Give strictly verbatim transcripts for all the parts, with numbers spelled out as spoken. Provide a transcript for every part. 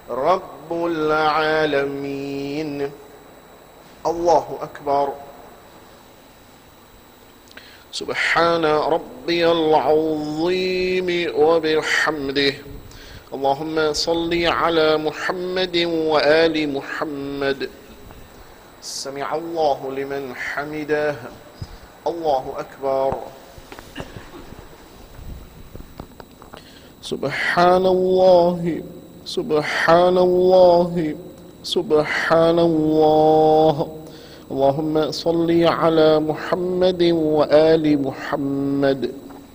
رب العالمين. الله أكبر. سبحان ربي العظيم وبحمده. اللهم صل على محمد وآل محمد. سمع الله لمن حمده. الله أكبر. سبحان الله سبحان الله سبحان الله. اللهم صل على محمد وآل محمد.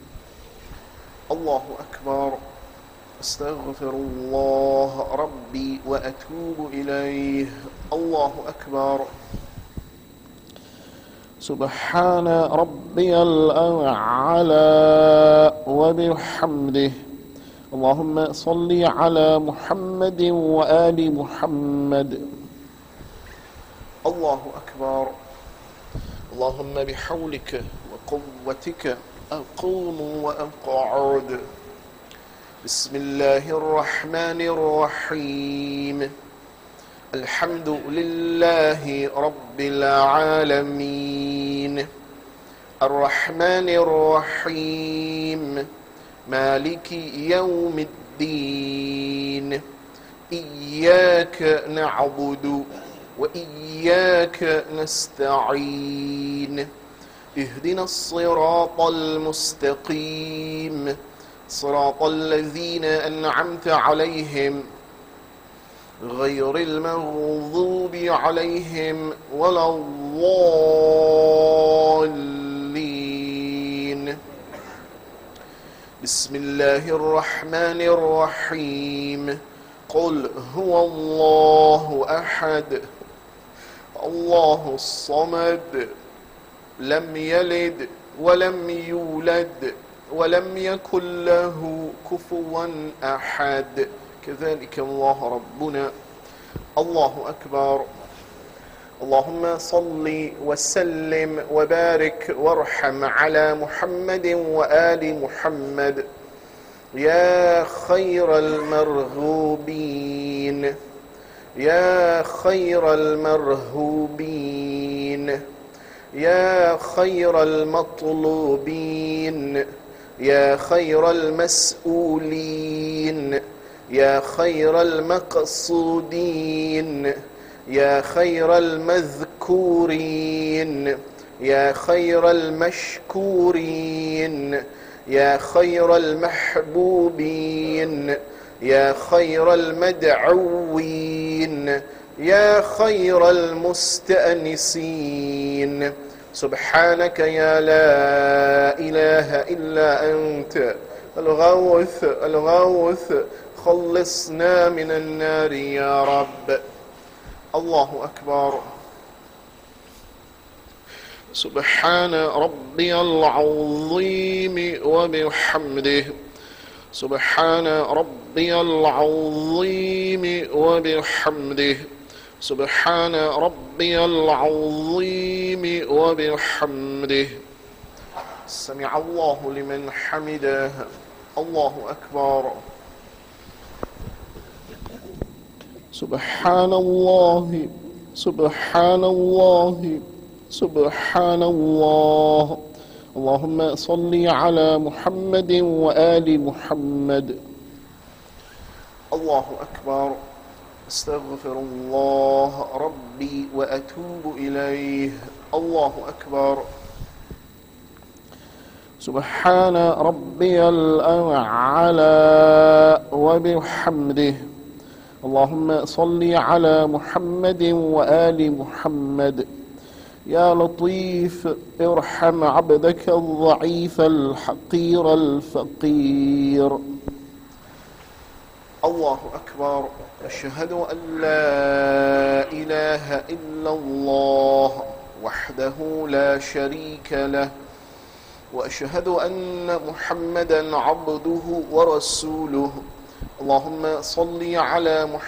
الله أكبر. أستغفر الله ربي وأتوب إليه. الله أكبر. سبحان ربي الأعلى وبحمده. اللهم صل على محمد وآل محمد. الله أكبر. اللهم بحولك وقوتك أقوم وأقعد. بسم الله الرحمن الرحيم. الحمد لله رب العالمين. الرحمن الرحيم. مالك يوم الدين. إياك نعبد وإياك نستعين. اهدنا الصراط المستقيم صراط الذين أنعمت عليهم غير المغضوب عليهم ولا الضالين. بسم الله الرحمن الرحيم. قل هو الله أحد الله الصمد لم يلد ولم يولد ولم يكن له كفوا أحد. كذلك الله ربنا. الله أكبر. اللهم صل وسلم وبارك وارحم على محمد وآل محمد. يا خير المرغوبين يا خير المرهوبين يا خير المطلوبين يا خير المسؤولين يا خير المقصودين يا خير المذكورين يا خير المشكورين يا خير المحبوبين يا خير المدعوين يا خير المستأنسين. سبحانك يا لا إله إلا أنت الغوث الغوث خلصنا من النار يا رب. الله أكبر. سبحان ربي العظيم وبحمده. سبحان ربي العظيم وبحمده. سبحان ربي العظيم وبحمده. سمع الله لمن حمده. الله أكبر. سبحان الله سبحان الله سبحان الله. اللهم صل على محمد وآل محمد. الله أكبر. أستغفر الله ربي وأتوب إليه. الله أكبر. سبحان ربي الأعلى وبحمده. اللهم صل على محمد وآل محمد. يا لطيف ارحم عبدك الضعيف الحقير الفقير. الله أكبر. أشهد أن لا إله إلا الله وحده لا شريك له وأشهد أن محمدا عبده ورسوله. اللهم صل على محمد